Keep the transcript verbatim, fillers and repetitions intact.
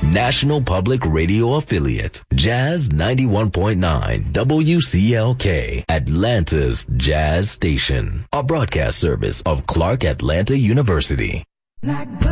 National Public Radio affiliate, Jazz ninety-one point nine W C L K, Atlanta's Jazz Station, a broadcast service of Clark Atlanta University.